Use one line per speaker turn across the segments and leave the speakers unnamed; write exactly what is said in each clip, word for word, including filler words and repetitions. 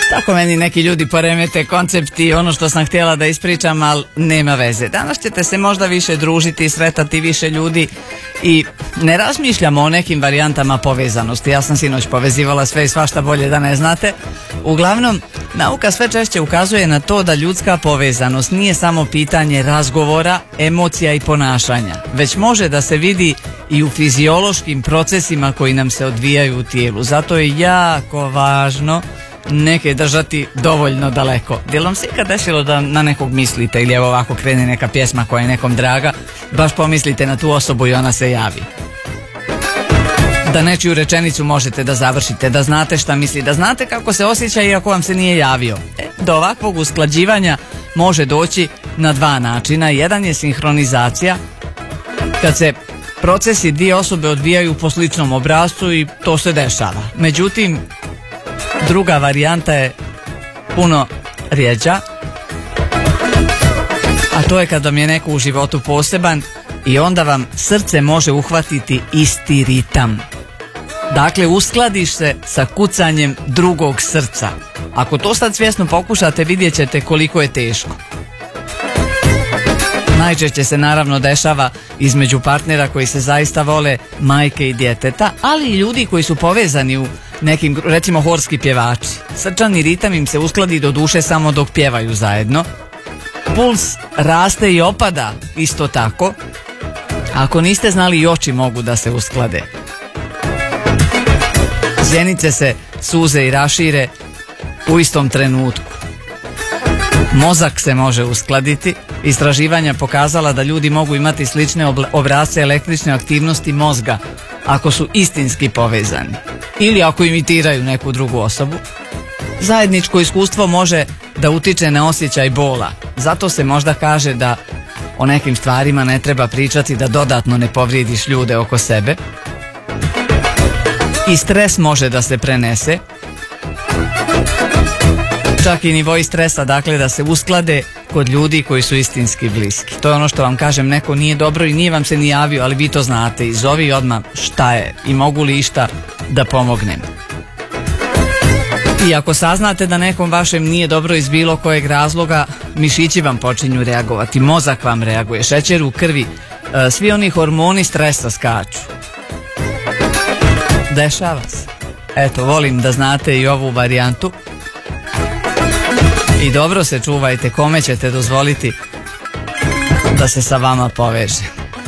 Tako meni neki ljudi poremete koncept i ono što sam htjela da ispričam, ali nema veze. Danas ćete se možda više družiti i sretati više ljudi i ne razmišljamo o nekim varijantama povezanosti. Ja sam sinoć povezivala sve i svašta, bolje da ne znate. Uglavnom, nauka sve češće ukazuje na to da ljudska povezanost nije samo pitanje razgovora, emocija i ponašanja, već može da se vidi i u fiziološkim procesima koji nam se odvijaju u tijelu. Zato je jako važno neke držati dovoljno daleko. Jel vam se ikad desilo da na nekog mislite ili evo ovako krene neka pjesma koja je nekom draga, baš pomislite na tu osobu i ona se javi? Da nečiju rečenicu možete da završite, da znate šta misli, da znate kako se osjeća iako vam se nije javio. E, do ovakvog usklađivanja može doći na dva načina. Jedan je sinhronizacija, kad se procesi dvije osobe odvijaju po sličnom obrascu i to se dešava. Međutim, druga varijanta je puno rjeđa, a to je kad vam je neko u životu poseban i onda vam srce može uhvatiti isti ritam. Dakle, uskladiš se sa kucanjem drugog srca. Ako to sad svjesno pokušate, vidjet ćete koliko je teško. Najčešće se naravno dešava između partnera koji se zaista vole, majke i djeteta, ali i ljudi koji su povezani u nekim, recimo horski pjevači. Srčani ritam im se uskladi do duše samo dok pjevaju zajedno. Puls raste i opada isto tako. Ako niste znali, i oči mogu da se usklade. Zjenice se suze i rašire u istom trenutku. Mozak se može uskladiti. Istraživanja pokazala da ljudi mogu imati slične obrasce električne aktivnosti mozga ako su istinski povezani ili ako imitiraju neku drugu osobu. Zajedničko iskustvo može da utiče na osjećaj bola. Zato se možda kaže da o nekim stvarima ne treba pričati da dodatno ne povrijediš ljude oko sebe. I stres može da se prenese. Čak i nivoi stresa, dakle, da se usklade kod ljudi koji su istinski bliski. To je ono što vam kažem, neko nije dobro i nije vam se ni javio, ali vi to znate i zovi odmah šta je i mogu li išta da pomognem. I ako saznate da nekom vašem nije dobro iz bilo kojeg razloga, mišići vam počinju reagovati, mozak vam reaguje, šećer u krvi, svi oni hormoni stresa skaču. Dešava se. Eto, volim da znate i ovu varijantu. I dobro se čuvajte kome ćete dozvoliti da se sa vama poveže.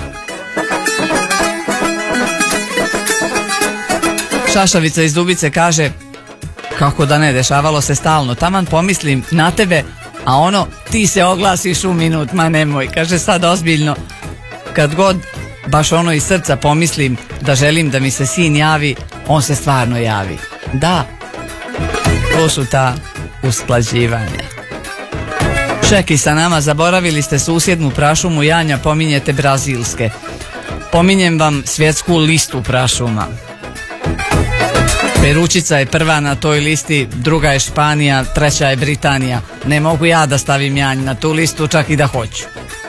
Šašavica iz Dubice kaže, kako da ne, dešavalo se stalno, taman pomislim na tebe, a ono, ti se oglasiš u minut, ma nemoj, kaže sad ozbiljno, kad god baš ono iz srca pomislim da želim da mi se sin javi, on se stvarno javi. Da, to su ta usklađivanja. Čeki sa nama, zaboravili ste susjednu prašumu Janja, pominjete brazilske. Pominjem vam svjetsku listu prašuma. Peručica je prva na toj listi, druga je Španija, treća je Britanija. Ne mogu ja da stavim Janj na tu listu, čak i da hoću.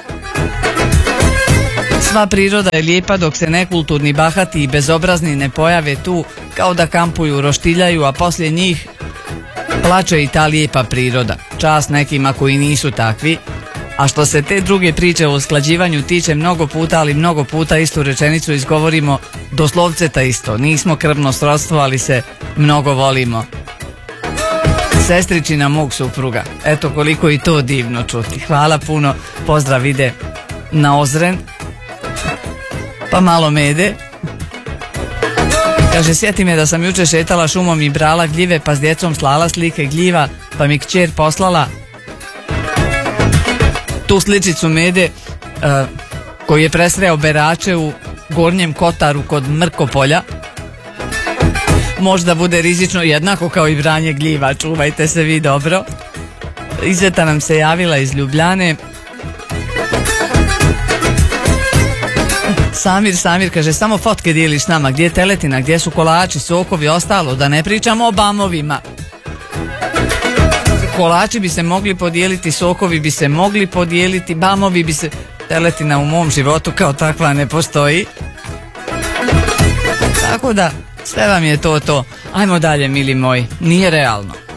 Sva priroda je lijepa dok se nekulturni, bahati i bezobrazni ne pojave tu, kao da kampuju, roštiljaju, a poslije njih plače i ta lijepa priroda. Čast nekima koji nisu takvi. A što se te druge priče o usklađivanju tiče, mnogo puta, ali mnogo puta istu rečenicu izgovorimo doslovce ta isto. Nismo krvno srodstvo, ali se mnogo volimo. Sestričina mog supruga. Eto koliko i to divno čuti. Hvala puno. Pozdrav ide na Ozren. Pa malo mede. Kaže, sjeti me da sam jučer šetala šumom i brala gljive, pa s djecom slala slike gljiva, pa mi kćer poslala tu sličicu mede uh, koji je presreo berače u Gornjem Kotaru kod Mrkopolja. Možda bude rizično jednako kao i branje gljiva, čuvajte se vi dobro. Izeta nam se javila iz Ljubljane. Samir, Samir kaže, samo fotke dijeliš s nama, gdje je teletina, gdje su kolači, sokovi, ostalo, da ne pričamo o bamovima. Kolači bi se mogli podijeliti, sokovi bi se mogli podijeliti, bamovi bi se... Teletina u mom životu kao takva ne postoji. Tako da, sve vam je to to. Ajmo dalje, mili moji, nije realno.